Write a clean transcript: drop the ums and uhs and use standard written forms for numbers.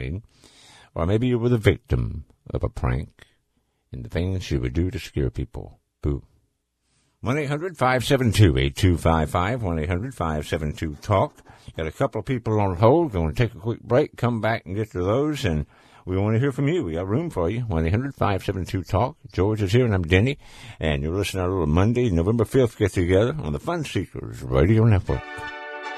pranking. Or maybe you were the victim of a prank and the things she would do to scare people. Boo. 1-800-572-8255, 1-800-572-TALK. Got a couple of people on hold. Going to take a quick break, come back and get to those, and we want to hear from you. We got room for you. 1-800-572-TALK. George is here, and I'm Denny. And you're listening to our little Monday, November 5th get-together on the Fun Seekers Radio Network.